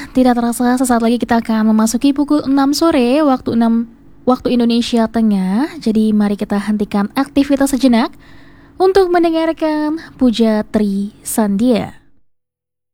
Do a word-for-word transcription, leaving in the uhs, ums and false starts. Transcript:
tidak terasa sesaat lagi kita akan memasuki pukul enam sore waktu enam waktu Indonesia Tengah. Jadi mari kita hentikan aktivitas sejenak untuk mendengarkan Puja Tri Sandia.